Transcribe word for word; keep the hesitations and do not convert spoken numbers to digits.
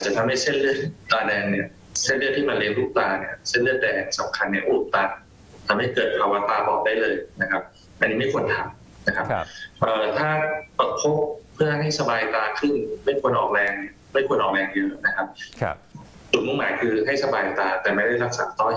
จะทำให้เส้นเลือดตาแดงเนี่ยเส้นเลือดที่มันเลี้ยงลูกตาเนี่ยเส้นเลือดแดงสำคัญเนี่ยอุดตันทำให้เกิดภาวะตาบอดได้เลยนะครับอันนี้ไม่ควรทำนะครับถ้าประคบเพื่อให้สบายตาขึ้นไม่ควรออกแรงไม่ควรออกแรงเยอะนะครับจุดมุ่งหมายคือให้สบายตาแต่ไม่ได้รักษาต้อ